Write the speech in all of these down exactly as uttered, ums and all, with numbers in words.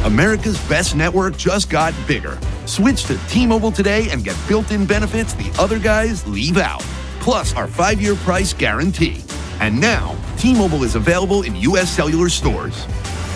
America's best network just got bigger. Switch to T-Mobile today and get built-in benefits the other guys leave out. Plus our five-year price guarantee. And now, T-Mobile is available in U S cellular stores.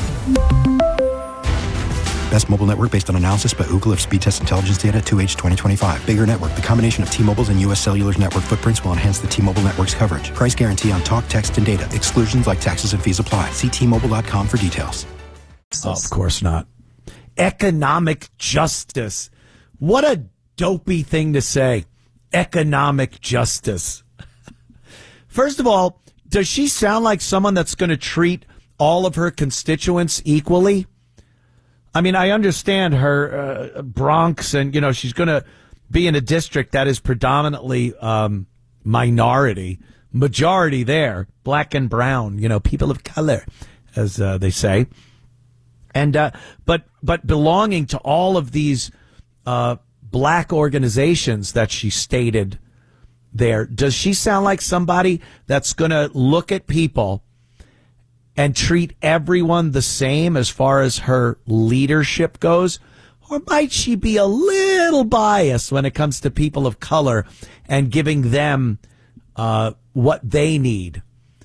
Best mobile network based on analysis by Ookla of speed test intelligence data two H twenty twenty-five. Bigger network. The combination of T-Mobile's and U S Cellular's network footprints will enhance the T-Mobile network's coverage. Price guarantee on talk, text, and data. Exclusions like taxes and fees apply. See T Mobile dot com for details. Oh, of course not. Economic justice. What a dopey thing to say. Economic justice. First of all, does she sound like someone that's going to treat all of her constituents equally? I mean, I understand her uh, Bronx, and, you know, she's going to be in a district that is predominantly um, minority, majority there, black and brown, you know, people of color, as uh, they say. And uh, but but belonging to all of these uh, black organizations that she stated there, does she sound like somebody that's going to look at people and treat everyone the same as far as her leadership goes? Or might she be a little biased when it comes to people of color and giving them uh, what they need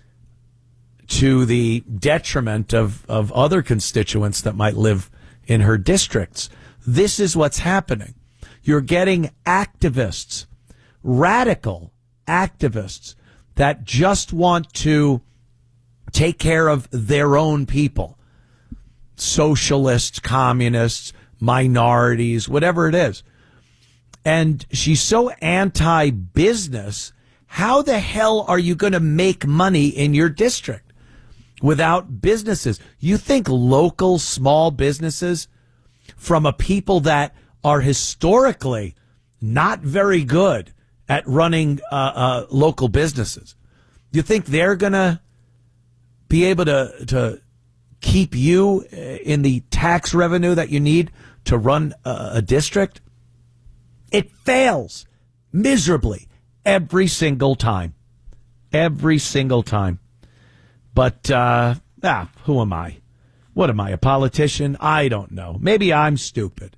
to the detriment of, of other constituents that might live in her districts? This is what's happening. You're getting activists, radical activists that just want to take care of their own people. Socialists, communists, minorities, whatever it is. And she's so anti-business. How the hell are you going to make money in your district without businesses? You think local small businesses from a people that are historically not very good at running uh, uh, local businesses, you think they're going to be able to to keep you in the tax revenue that you need to run a, a district? It fails miserably every single time. Every single time. But, uh, ah, who am I? What am I, a politician? I don't know. Maybe I'm stupid.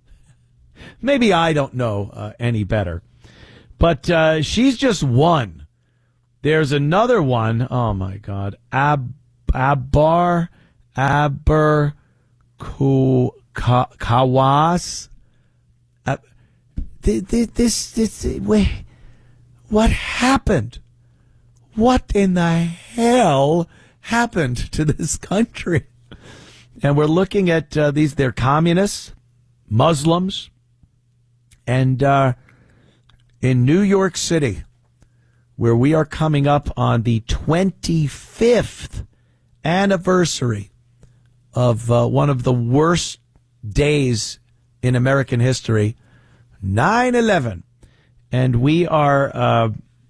Maybe I don't know uh, any better. But uh, she's just one. There's another one. Oh, my God. Ab, Abbar, Aber, Ku, Ka, Kawas. Uh, this, this, this, wait, what happened? What in the hell happened to this country? And we're looking at uh, these, they're communists, Muslims, and uh, in New York City, where we are coming up on the twenty-fifth anniversary of uh, one of the worst days in American history, nine eleven. And we are, uh,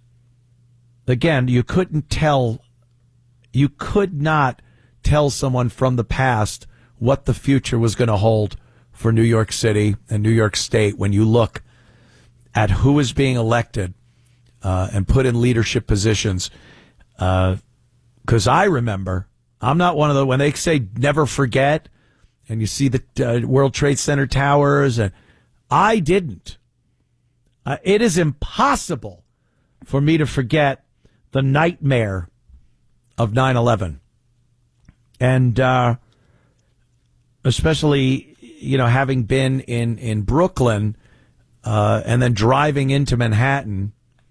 again, you couldn't tell, you could not tell someone from the past what the future was going to hold for New York City and New York State when you look at who is being elected Uh, and put in leadership positions. Because uh, I remember, I'm not one of the, when they say never forget, and you see the uh, World Trade Center towers, and I didn't. Uh, it is impossible for me to forget the nightmare of nine eleven. And uh, especially, you know, having been in, in Brooklyn uh, and then driving into Manhattan,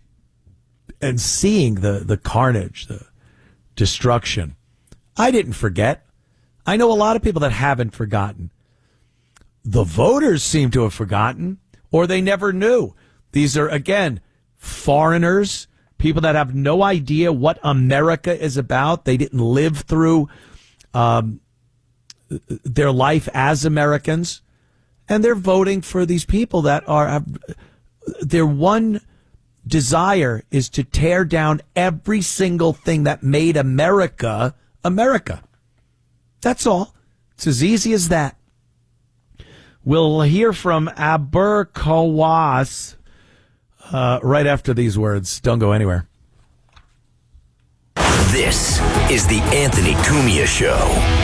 and seeing the, the carnage, the destruction. I didn't forget. I know a lot of people that haven't forgotten. The voters seem to have forgotten, or they never knew. These are, again, foreigners, people that have no idea what America is about. They didn't live through um, their life as Americans. And they're voting for these people that are, their one desire is to tear down every single thing that made America America. That's all. It's as easy as that. We'll hear from Aber Kawas uh, right after these words. Don't go anywhere. This is the Anthony Cumia Show.